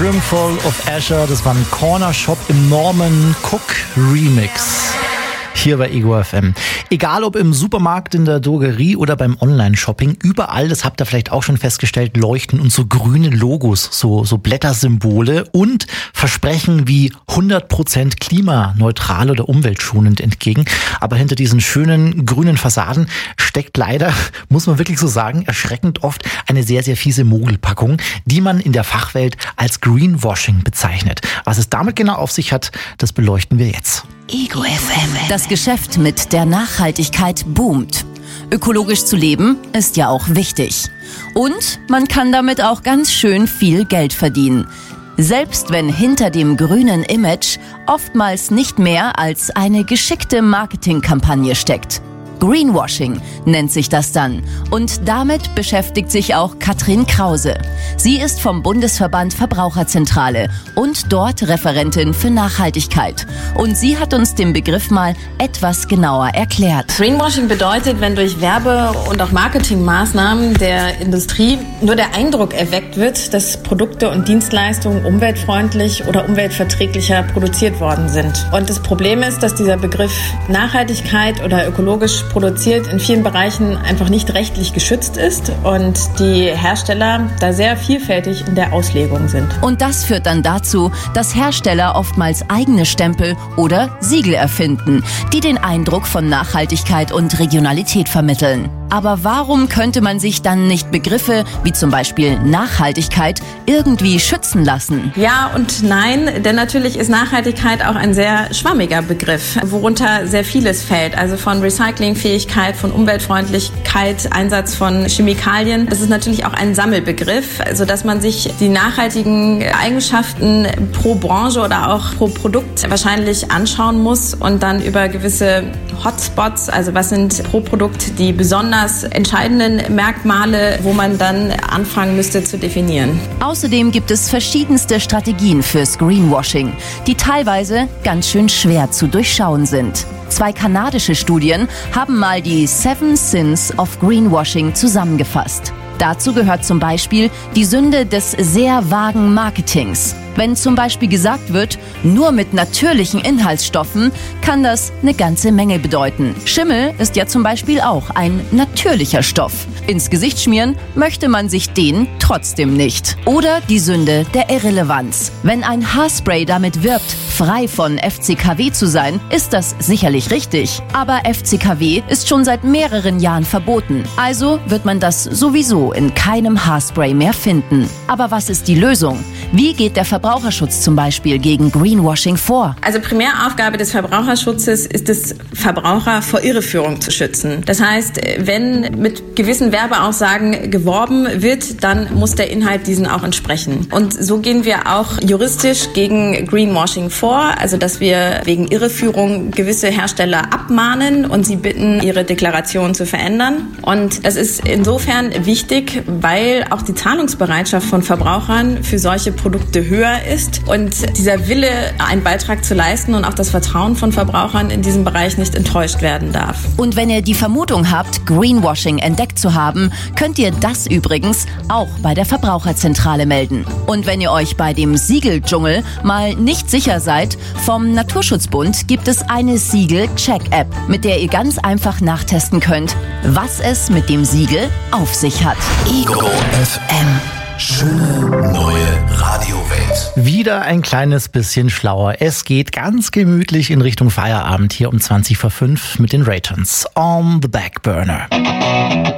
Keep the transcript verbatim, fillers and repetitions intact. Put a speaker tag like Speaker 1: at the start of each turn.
Speaker 1: Roomful of Azure, das war ein Corner Shop im Norman Cook Remix. Hier bei Ego F M. Egal ob im Supermarkt, in der Drogerie oder beim Online-Shopping, überall, das habt ihr vielleicht auch schon festgestellt, leuchten uns so grüne Logos, so, so Blättersymbole und Versprechen wie hundert Prozent klimaneutral oder umweltschonend entgegen. Aber hinter diesen schönen grünen Fassaden steckt leider, muss man wirklich so sagen, erschreckend oft eine sehr, sehr fiese Mogelpackung, die man in der Fachwelt als Greenwashing bezeichnet. Was es damit genau auf sich hat, das beleuchten wir jetzt.
Speaker 2: Ego F M. Das Geschäft mit der Nachhaltigkeit boomt. Ökologisch zu leben ist ja auch wichtig. Und man kann damit auch ganz schön viel Geld verdienen. Selbst wenn hinter dem grünen Image oftmals nicht mehr als eine geschickte Marketingkampagne steckt. Greenwashing nennt sich das dann. Und damit beschäftigt sich auch Katrin Krause. Sie ist vom Bundesverband Verbraucherzentrale und dort Referentin für Nachhaltigkeit. Und sie hat uns den Begriff mal etwas genauer erklärt.
Speaker 3: Greenwashing bedeutet, wenn durch Werbe- und auch Marketingmaßnahmen der Industrie nur der Eindruck erweckt wird, dass Produkte und Dienstleistungen umweltfreundlich oder umweltverträglicher produziert worden sind. Und das Problem ist, dass dieser Begriff Nachhaltigkeit oder ökologisch produziert in vielen Bereichen einfach nicht rechtlich geschützt ist und die Hersteller da sehr vielfältig in der Auslegung sind.
Speaker 2: Und das führt dann dazu, dass Hersteller oftmals eigene Stempel oder Siegel erfinden, die den Eindruck von Nachhaltigkeit und Regionalität vermitteln. Aber warum könnte man sich dann nicht Begriffe wie zum Beispiel Nachhaltigkeit irgendwie schützen lassen?
Speaker 3: Ja und nein, denn natürlich ist Nachhaltigkeit auch ein sehr schwammiger Begriff, worunter sehr vieles fällt. Also von Recyclingfähigkeit, von Umweltfreundlichkeit, Einsatz von Chemikalien. Das ist natürlich auch ein Sammelbegriff, sodass man sich die nachhaltigen Eigenschaften pro Branche oder auch pro Produkt wahrscheinlich anschauen muss und dann über gewisse Hotspots, also was sind pro Produkt die besonders entscheidenden Merkmale, wo man dann anfangen müsste zu definieren.
Speaker 2: Außerdem gibt es verschiedenste Strategien fürs Greenwashing, die teilweise ganz schön schwer zu durchschauen sind. Zwei kanadische Studien haben mal die Seven Sins of Greenwashing zusammengefasst. Dazu gehört zum Beispiel die Sünde des sehr vagen Marketings. Wenn zum Beispiel gesagt wird, nur mit natürlichen Inhaltsstoffen, kann das eine ganze Menge bedeuten. Schimmel ist ja zum Beispiel auch ein natürlicher Stoff. Ins Gesicht schmieren möchte man sich den trotzdem nicht. Oder die Sünde der Irrelevanz. Wenn ein Haarspray damit wirbt, frei von F C K W zu sein, ist das sicherlich richtig. Aber F C K W ist schon seit mehreren Jahren verboten. Also wird man das sowieso in keinem Haarspray mehr finden. Aber was ist die Lösung? Wie geht der Verbraucherschutz zum Beispiel gegen Greenwashing vor?
Speaker 3: Also Primäraufgabe des Verbraucherschutzes ist es, Verbraucher vor Irreführung zu schützen. Das heißt, wenn mit gewissen Werbeaussagen geworben wird, dann muss der Inhalt diesen auch entsprechen. Und so gehen wir auch juristisch gegen Greenwashing vor, also dass wir wegen Irreführung gewisse Hersteller abmahnen und sie bitten, ihre Deklaration zu verändern. Und das ist insofern wichtig, weil auch die Zahlungsbereitschaft von Verbrauchern für solche Produkte höher ist und dieser Wille, einen Beitrag zu leisten und auch das Vertrauen von Verbrauchern in diesem Bereich nicht enttäuscht werden darf.
Speaker 2: Und wenn ihr die Vermutung habt, Greenwashing entdeckt zu haben, könnt ihr das übrigens auch bei der Verbraucherzentrale melden. Und wenn ihr euch bei dem Siegeldschungel mal nicht sicher seid, vom Naturschutzbund gibt es eine Siegel-Check-App, mit der ihr ganz einfach nachtesten könnt, was es mit dem Siegel auf sich hat.
Speaker 4: Ego F M. Schöne neue Radiowelt.
Speaker 1: Wieder ein kleines bisschen schlauer. Es geht ganz gemütlich in Richtung Feierabend hier um zwanzig vor fünf mit den Raytons. On the Back Burner.